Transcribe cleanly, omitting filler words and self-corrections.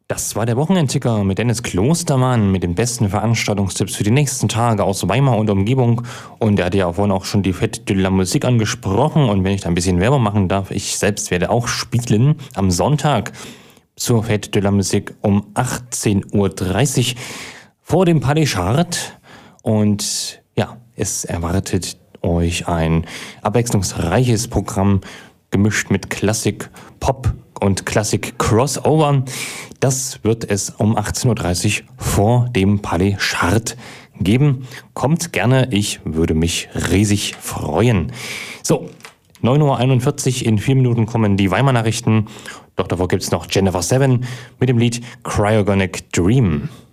Das war der Wochenendticker mit Dennis Klostermann mit den besten Veranstaltungstipps für die nächsten Tage aus Weimar und Umgebung. Und er hat ja vorhin auch schon die Fête de la Musique angesprochen. Und wenn ich da ein bisschen Werbung machen darf, ich selbst werde auch spielen am Sonntag zur Fête de la Musique um 18:30 Uhr vor dem Palais Chart. Und ja, es erwartet euch ein abwechslungsreiches Programm, gemischt mit Klassik, Pop und Klassik Crossover. Das wird es um 18:30 Uhr vor dem Palais Chart geben. Kommt gerne, ich würde mich riesig freuen. So, 9:41 Uhr, in 4 Minuten kommen die Weimar Nachrichten. Doch davor gibt es noch Jennifer Seven mit dem Lied Cryogenic Dream.